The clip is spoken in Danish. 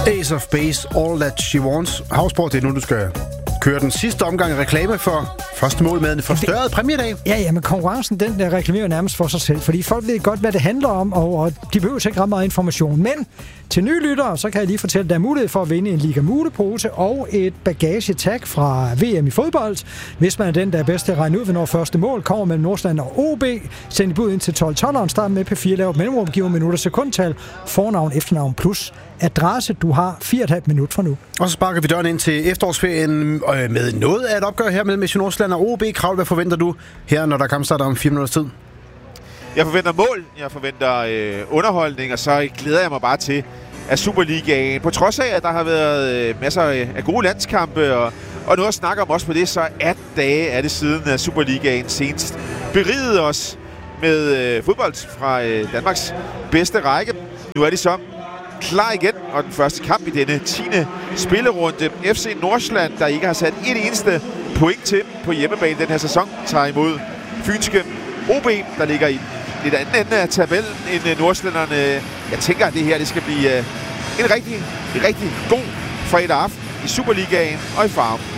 Ace of Base, All That She Wants. Havsport, det er nu, du skal køre den sidste omgang af reklame for første mål med en forstørret præmiedag. Ja, men konkurrencen, den der reklamerer nærmest for sig selv, fordi folk ved godt, hvad det handler om, og de behøver ikke ret meget information. Men til nye lyttere, så kan jeg lige fortælle, at der er mulighed for at vinde en Liga Mule-pose og et bagagetag fra VM i fodbold. Hvis man er den, der er bedst til at regne ud, hvornår første mål kommer mellem Nordsjælland og OB, send bud ind til 12-12'eren, start med P4, lav et mellemrum, giver minutter sekundtal, fornavn, efternavn plus adresse. Du har 4,5 minutter fra nu. Og så sparker vi døren ind til efterårsferien med noget af et opgør her mellem FC Nordsjælland og OB. Kravl, hvad forventer du her, når der kampstarter om 4 minutters tid? Jeg forventer mål, jeg forventer underholdning, og så glæder jeg mig bare til, at Superligaen, på trods af, at der har været masser af gode landskampe og noget at snakke om også på det, så 18 dage er det siden, at Superligaen senest berigede os med fodbold fra Danmarks bedste række. Nu er de så klar igen, og den første kamp i denne 10. spillerunde. FC Nordsjælland, der ikke har sat et eneste point til på hjemmebane den her sæson, tager imod fynske OB, der ligger i lidt anden ende af tabellen end nordsjællænderne. Jeg tænker, at det her det skal blive en rigtig god fredag aften i Superligaen og i Farum.